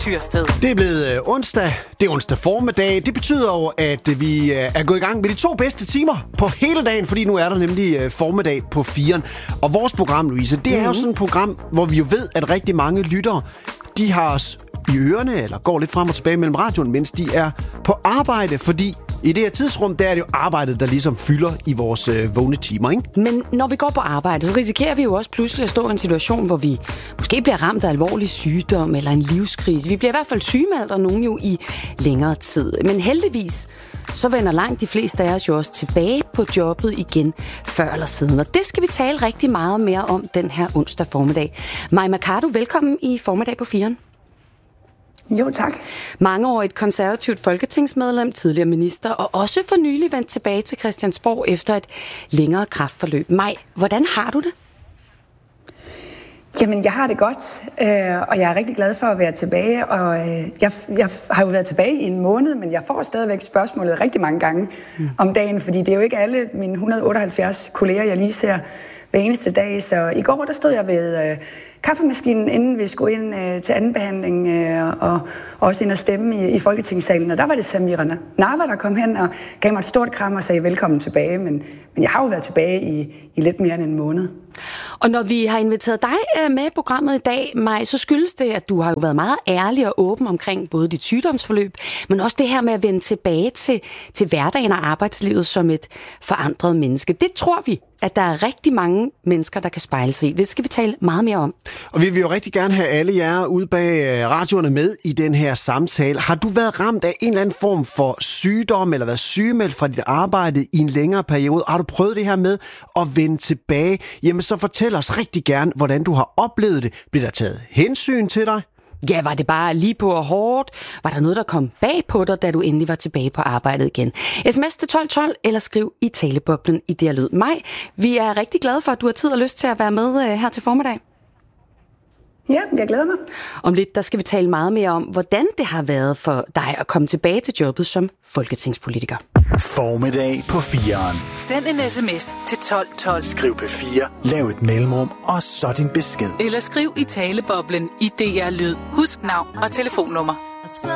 Tyrsted. Det er blevet onsdag. Det er onsdag formiddag. Det betyder jo, at vi er gået i gang med de 2 bedste timer på hele dagen, fordi nu er der nemlig formiddag på 4'eren. Og vores program, Louise, det er jo sådan et program, hvor vi jo ved, at rigtig mange lyttere, de har os i ørerne, eller går lidt frem og tilbage mellem radioen, mens de er på arbejde, fordi i det her tidsrum, der er det jo arbejdet, der ligesom fylder i vores vågne timer, ikke? Men når vi går på arbejde, så risikerer vi jo også pludselig at stå i en situation, hvor vi måske bliver ramt af alvorlig sygdom eller en livskrise. Vi bliver i hvert fald sygemeldt, og nogen jo i længere tid. Men heldigvis, så vender langt de fleste af os jo også tilbage på jobbet igen før eller siden. Og det skal vi tale rigtig meget mere om den her onsdag formiddag. Mai Mercado, velkommen i Formiddag på 4'eren. Jo, tak. Mangeårigt konservativt folketingsmedlem, tidligere minister, og også for nylig vendt tilbage til Christiansborg efter et længere kræftforløb. Mai, hvordan har du det? Jamen, jeg har det godt, og jeg er rigtig glad for at være tilbage. Og jeg har jo været tilbage i en måned, men jeg får stadigvæk spørgsmålet rigtig mange gange om dagen, fordi det er jo ikke alle mine 178 kolleger, jeg lige ser hver eneste dag. Så i går, der stod jeg ved kaffemaskinen, inden vi skulle ind til anden behandling, og også ind og stemme i Folketingssalen. Og der var det Samira Nawa, der kom hen og gav mig et stort kram og sagde velkommen tilbage. Men jeg har jo været tilbage i lidt mere end en måned. Og når vi har inviteret dig med i programmet i dag, Mai, så skyldes det, at du har jo været meget ærlig og åben omkring både dit sygdomsforløb, men også det her med at vende tilbage til hverdagen og arbejdslivet som et forandret menneske. Det tror vi, at der er rigtig mange mennesker, der kan spejle sig i. Det skal vi tale meget mere om. Og vi vil jo rigtig gerne have alle jer ude bag radioerne med i den her samtale. Har du været ramt af en eller anden form for sygdom, eller været sygemeldt fra dit arbejde i en længere periode? Har du prøvet det her med at vende tilbage? Jamen så fortæl os rigtig gerne, hvordan du har oplevet det. Bliver der taget hensyn til dig? Ja, var det bare lige på og hårdt? Var der noget, der kom bag på dig, da du endelig var tilbage på arbejdet igen? SMS til 1212 eller skriv i taleboblen i det lyd. Mai, vi er rigtig glade for, at du har tid og lyst til at være med her til formiddag. Ja, jeg glæder mig. Om lidt, der skal vi tale meget mere om, hvordan det har været for dig at komme tilbage til jobbet som folketingspolitiker. Formiddag på 4'eren. Send en sms til 1212. Skriv P4, lav et mellemrum, og så din besked. Eller skriv i taleboblen i DR Lyd. Husk navn og telefonnummer.